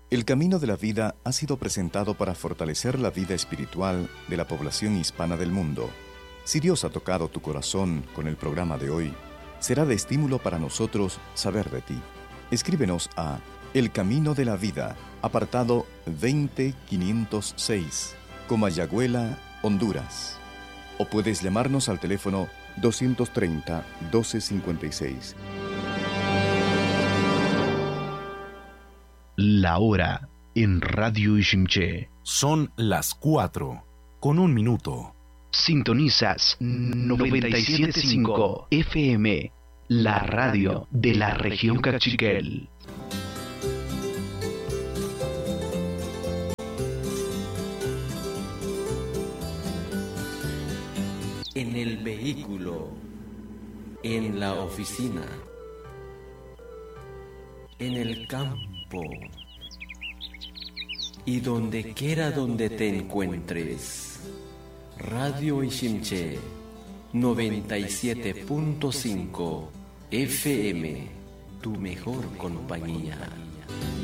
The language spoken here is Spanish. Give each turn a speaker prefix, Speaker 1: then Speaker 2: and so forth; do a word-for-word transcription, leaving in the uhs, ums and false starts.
Speaker 1: El Camino de la Vida ha sido presentado para fortalecer la vida espiritual de la población hispana del mundo. Si Dios ha tocado tu corazón con el programa de hoy, será de estímulo para nosotros saber de ti. Escríbenos a El Camino de la Vida, apartado veinte quinientos seis, Comayagüela, Honduras. O puedes llamarnos al teléfono doscientos treinta, doce cincuenta y seis.
Speaker 2: La hora en Radio Ishimché.
Speaker 3: Son las cuatro, con un minuto.
Speaker 2: Sintonizas noventa y siete punto cinco F M, la radio de la región Cachiquel.
Speaker 4: En el vehículo, en la oficina, en el campo y donde quiera donde te encuentres. Radio Ishimché noventa y siete punto cinco F M, tu mejor compañía.